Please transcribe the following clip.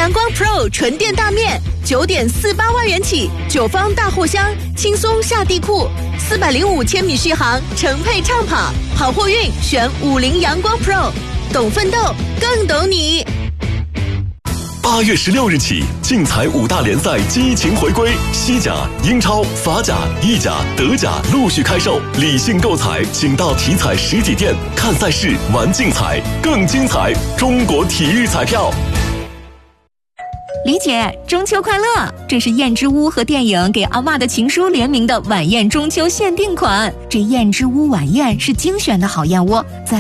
阳光 Pro 纯电大面9.48万元起，9方大货箱，轻松下地库，405千米续航，乘配畅跑，好货运选50阳光 Pro， 懂奋斗更懂你。 8月16日起，竞彩5大联赛激情回归，西甲、英超、法甲、意甲、德甲陆续开售。理性购彩，请到体彩实体店看赛事、玩竞彩，更精彩！中国体育彩票。 李姐，中秋快乐！这是燕之屋和电影给阿嬷的情书联名的晚宴中秋限定款。这燕之屋晚宴是精选的好燕窝，在